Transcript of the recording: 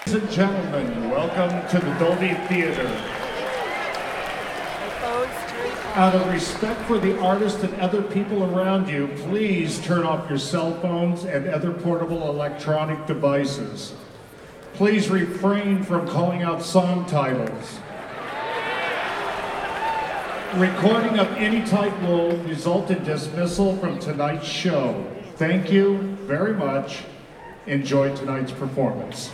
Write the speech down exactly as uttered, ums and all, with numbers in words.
Ladies and gentlemen, welcome to the Dolby Theater. Out of respect for the artist and other people around you, please turn off your cell phones and other portable electronic devices. Please refrain from calling out song titles. Recording of any type will result in dismissal from tonight's show. Thank you very much. Enjoy tonight's performance.